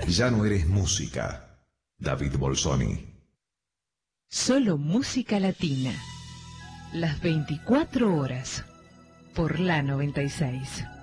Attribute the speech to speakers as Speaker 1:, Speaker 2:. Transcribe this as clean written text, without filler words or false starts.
Speaker 1: Ya no eres música. David Bolsoni.
Speaker 2: Solo música latina. Las 24 horas. Por la 96.